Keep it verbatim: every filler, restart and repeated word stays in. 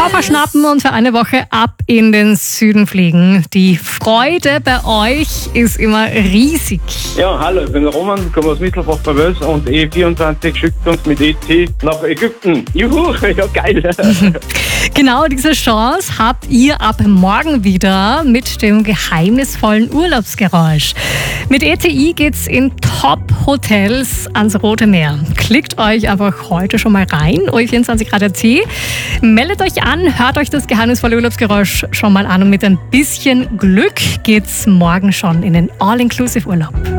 Koffer schnappen und für eine Woche ab in den Süden fliegen. Die Freude bei euch ist immer riesig. Ja, hallo, ich bin der Roman, komme aus Mittelbach bei Wels und E vierundzwanzig schickt uns mit E T nach Ägypten. Juhu, ja geil. Genau diese Chance habt ihr ab morgen wieder mit dem geheimnisvollen Urlaubsgeräusch. Mit E T I geht's in Top-Hotels ans Rote Meer. Klickt euch einfach heute schon mal rein, o e vierundzwanzig Grad punkt a t. Meldet euch an, hört euch das geheimnisvolle Urlaubsgeräusch schon mal an und mit ein bisschen Glück geht's morgen schon in den All-Inclusive-Urlaub.